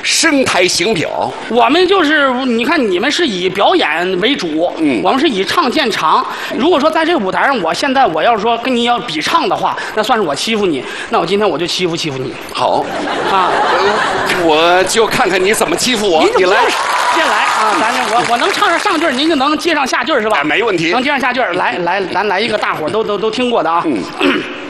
声台形表。 我们就是你看，你们是以表演为主，我们是以唱见长。如果说在这个舞台上，现在我要是说跟你要比唱的话，那算是我欺负你，那我今天我就欺负你。 好啊， 我就看看你怎么欺负我。你来， 先来啊！我能唱上句儿，您就能接上下句儿是吧？ 没问题， 能接上下句儿。来，咱来一个大伙儿都听过的啊。